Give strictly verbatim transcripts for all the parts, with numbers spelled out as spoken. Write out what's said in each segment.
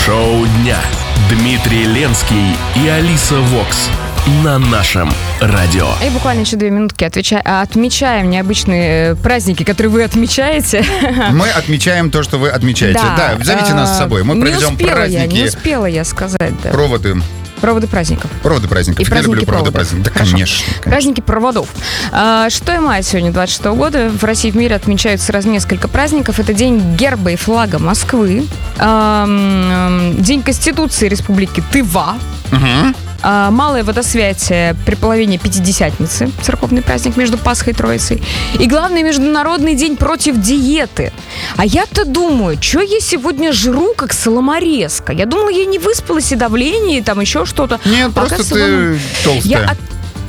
Шоу дня. Дмитрий Ленский и Алиса Вокс на нашем радио. И буквально еще две минутки отвеча... отмечаем необычные праздники, которые вы отмечаете. Мы отмечаем то, что вы отмечаете. Да, да, зовите нас с собой. Мы не проведем успела праздники. Я, не успела я сказать. Да. Проводы. Проводы праздников. Проводы праздников. И Я люблю проводы проводов. праздников. Да, Хорошо. конечно, конечно. Праздники проводов. шестого мая сегодня, двадцать шестого года. В России и в мире отмечают сразу несколько праздников. Это День герба и флага Москвы. День Конституции Республики Тыва. Угу. Малое водосвятие при половине Пятидесятницы, церковный праздник между Пасхой и Троицей. И главный Международный день против диеты. А я-то думаю, что я сегодня жру, как соломорезка? Я думала, я не выспалась, и давление, и там еще что-то. Нет, Пока просто солом... ты толстая. Я от...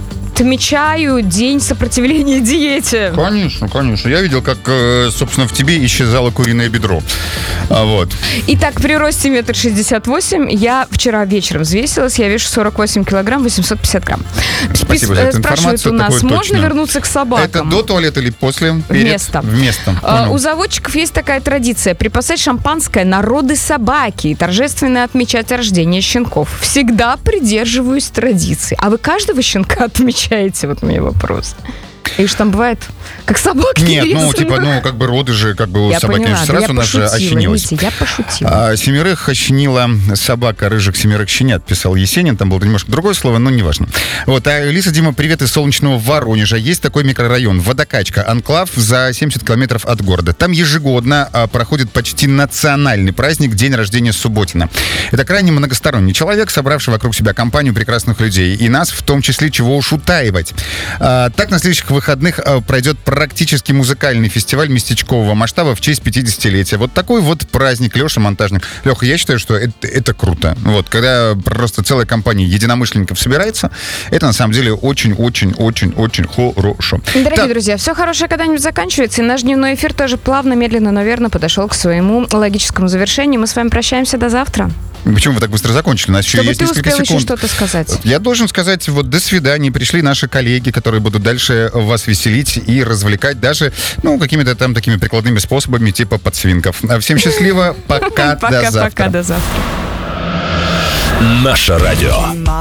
отмечаю день сопротивления диете. Конечно, конечно. Я видел, как, собственно, в тебе исчезало куриное бедро. А вот. Итак, при росте метр шестьдесят восемь я вчера вечером взвесилась. Я вешу сорок восемь килограмм восемьсот пятьдат грамм. Спасибо за эту Спрашивают информацию. у нас, такую можно точную. вернуться к собакам? Это до туалета или после? Перед? Вместо. Вместо. А, Понял. у заводчиков есть такая традиция: припасать шампанское на роды собаки и торжественно отмечать рождение щенков. Всегда придерживаюсь традиции. А вы каждого щенка отмечаете? Вот у меня вопрос. И что там бывает? Как собаки? Нет, ну, типа, ну, как бы роды же, как бы у я собаки поняла, же сразу да, нас же ощенилась. Видите, я пошутила. А, семерых ощенила собака рыжих семерых щенят, писал Есенин. Там было немножко другое слово, но неважно. Вот, а Лиса, Дима, привет из солнечного Воронежа. Есть такой микрорайон Водокачка, анклав за семьдесят километров от города. Там ежегодно а, проходит почти национальный праздник День рождения Субботина. Это крайне многосторонний человек, собравший вокруг себя компанию прекрасных людей. И нас в том числе, чего уж утаивать. А, так, на следующих выходных а, пройдет практически музыкальный фестиваль местечкового масштаба в честь пятидесятилетия. Вот такой вот праздник. Леша монтажник. Леха, я считаю, что это, это круто. Вот, когда просто целая компания единомышленников собирается, это на самом деле очень-очень-очень-очень хорошо. Дорогие Так. друзья, все хорошее когда-нибудь заканчивается, и наш дневной эфир тоже плавно, медленно, но верно подошел к своему логическому завершению. Мы с вами прощаемся до завтра. Почему вы так быстро закончили? У нас еще Чтобы есть ты несколько успел секунд. еще что-то сказать. Я должен сказать, вот до свидания. Пришли наши коллеги, которые будут дальше вас веселить и развлекать даже, ну, какими-то там такими прикладными способами, типа подсвинков. Всем счастливо. Пока, до завтра. Пока-пока, до завтра. Наше радио.